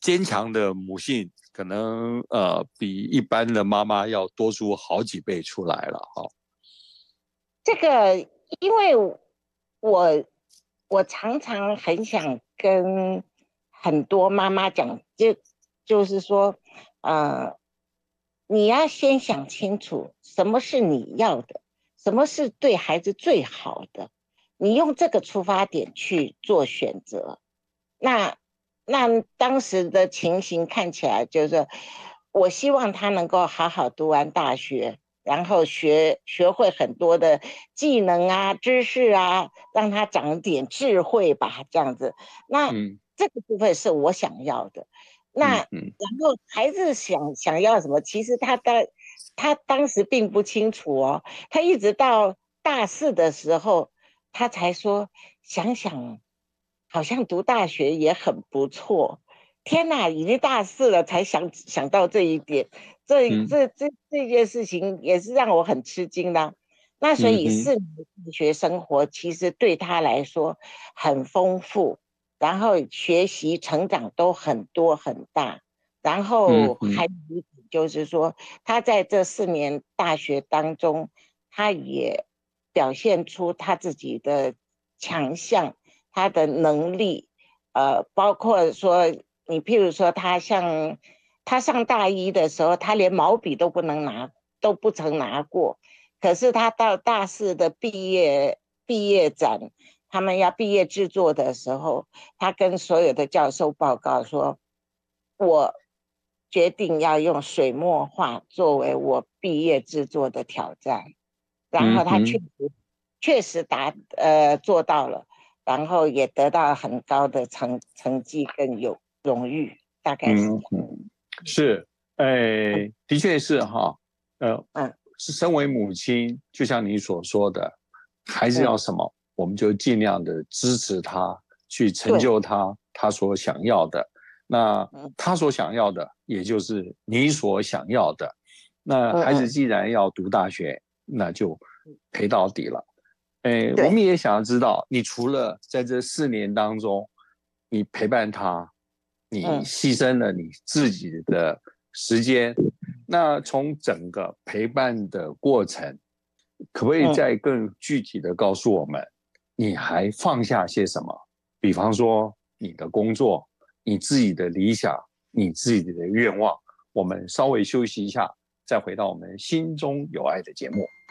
坚强的母性可能比一般的妈妈要多出好几倍出来了哈。 这个，因为我我常常很想跟很多妈妈讲，就是说，呃，你要先想清楚什么是你要的，什么是对孩子最好的，你用这个出发点去做选择。那那当时的情形看起来就是，我希望他能够好好读完大学，然后学会很多的技能啊、知识啊，让他长点智慧吧，这样子。那嗯这个部分是我想要的。那嗯嗯然后孩子想要什么，其实他当时并不清楚哦，他一直到大四的时候，他才说想想，好像读大学也很不错。天哪，已经大四了才想到这一点， 嗯这件事情也是让我很吃惊的啊。那所以嗯嗯 4年的大学生活其实对他来说很丰富，然后学习成长都很多很大，然后还嗯嗯有一点就是说，他在这4年大学当中，他也表现出他自己的强项，他的能力，包括说，你譬如说，他上大一的时候，他连毛笔都不能拿，都不曾拿过。可是他到大四的毕业展，他们要毕业制作的时候，他跟所有的教授报告说，我决定要用水墨画作为我毕业制作的挑战。然后他确嗯嗯实确实做到了，然后也得到很高的成绩跟荣誉，大概是这样。 嗯嗯，是，的确是哈，呃， 嗯是身为母亲，就像你所说的，孩子要嗯， 什么，我们就尽量的支持他，去成对， 就他所想要的。那嗯他所想要的，也就是你所想要的。那孩子嗯嗯， 既然要读大学，那就陪到底了。我们对， 也想要知道，你除了在这4年当中，你陪伴他，你嗯牺牲了你自己的时间，那从整个陪伴的过程，可不可以嗯。 再更具体的告诉我们，你还放下些什么？比方说你的工作、你自己的理想、你自己的愿望。我们稍微休息一下，再回到我们心中有爱的节目。